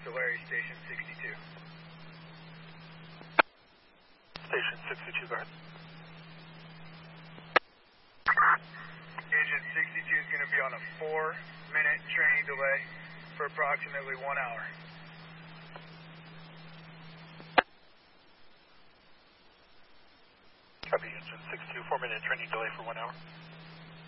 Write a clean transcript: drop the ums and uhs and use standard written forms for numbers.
Tulare, Station 62. Station 62, go ahead. Agent 62 is going to be on a 4-minute training delay for approximately 1 hour. Copy, Agent 62, 4-minute training delay for 1 hour.